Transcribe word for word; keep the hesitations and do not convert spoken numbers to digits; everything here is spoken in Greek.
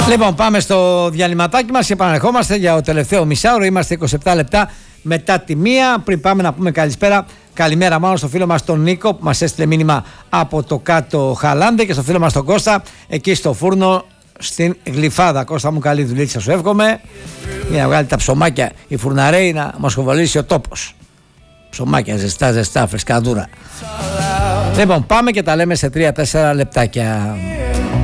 Λοιπόν, πάμε στο διαλυματάκι μας και επαναρχόμαστε για το τελευταίο μισάωρο. Είμαστε είκοσι επτά λεπτά μετά τη μία. Πριν πάμε να πούμε καλησπέρα, καλημέρα μάλλον στο φίλο μας τον Νίκο που μας έστειλε μήνυμα από το κάτω Χαλάνδε, και στο φίλο μας τον Κώστα εκεί στο φούρνο στην Γλυφάδα. Κώστα μου, καλή δουλίτσα σου εύχομαι, για να βγάλει τα ψωμάκια η φουρναρέη, να μας κοβολήσει ο τόπος. Ψωμάκια ζεστά, ζεστά, φρεσκαδούρα. Λοιπόν, πάμε και τα λέμε σε τρία τέσσερα λεπτάκια.